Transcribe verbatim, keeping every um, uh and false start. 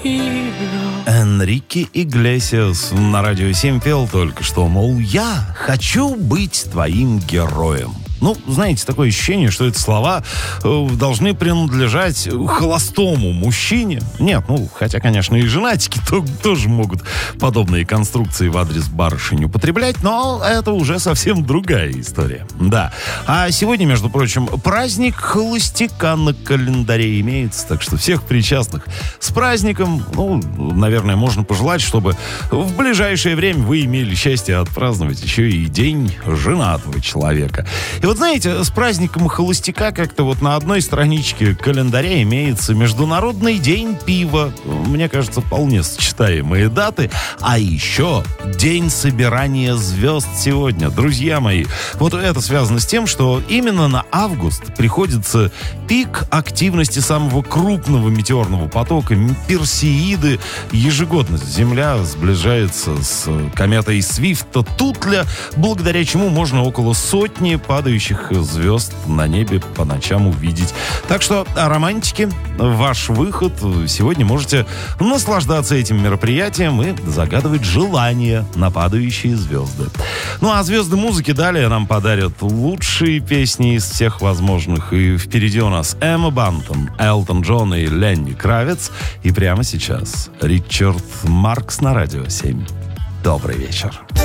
Энрике Иглесиас на радио семь пел только что, мол, я хочу быть твоим героем. Ну, знаете, такое ощущение, что эти слова э, должны принадлежать холостому мужчине. Нет, ну, хотя, конечно, и женатики то, тоже могут подобные конструкции в адрес барышень употреблять, но это уже совсем другая история. Да. А сегодня, между прочим, праздник холостяка на календаре имеется, так что всех причастных с праздником, ну, наверное, можно пожелать, чтобы в ближайшее время вы имели счастье отпраздновать еще и день женатого человека. И вот знаете, с праздником холостяка как-то вот на одной страничке календаря имеется Международный день пива. Мне кажется, вполне сочетаемые даты. А еще День собирания звезд сегодня. Друзья мои, вот это связано с тем, что именно на август приходится пик активности самого крупного метеорного потока Персеиды. Ежегодно Земля сближается с кометой Свифта-Тутля, благодаря чему можно около сотни падающих звезд на небе по ночам увидеть. Так что, романтики, ваш выход. Сегодня можете наслаждаться этим мероприятием и загадывать желания на падающие звезды. Ну а звезды музыки далее нам подарят лучшие песни из всех возможных. И впереди у нас Эмма Бантон, Элтон Джон и Ленни Кравиц. И прямо сейчас Ричард Маркс на радио семь. Добрый вечер.